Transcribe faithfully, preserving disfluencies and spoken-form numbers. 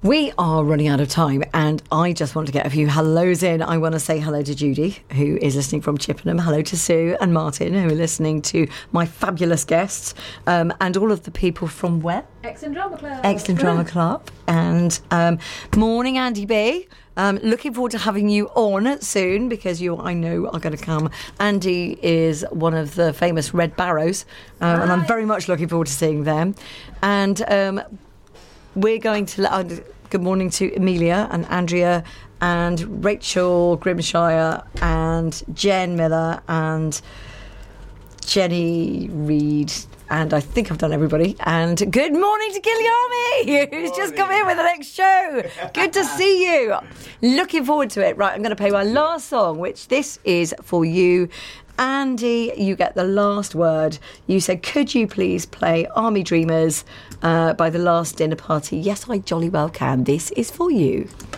We are running out of time, and I just want to get a few hellos in. I want to say hello to Judy, who is listening from Chippenham. Hello to Sue and Martin, who are listening to my fabulous guests, um, and all of the people from where? Excellent Drama Club. Excellent Drama Club. And um, morning, Andy B. Um, looking forward to having you on soon, because you, I know, are going to come. Andy is one of the famous Red Barrows, um, and I'm very much looking forward to seeing them. And um, we're going to... Uh, good morning to Amelia and Andrea and Rachel Grimshire and Jen Miller and Jenny Reid, and I think I've done everybody. And good morning to Guilherme, who's just come in with the next show. Good to see you. Looking forward to it. Right, I'm going to play my last song, which this is for you. Andy, you get the last word. You said, could you please play Army Dreamers uh, by The Last Dinner Party? Yes, I jolly well can. This is for you.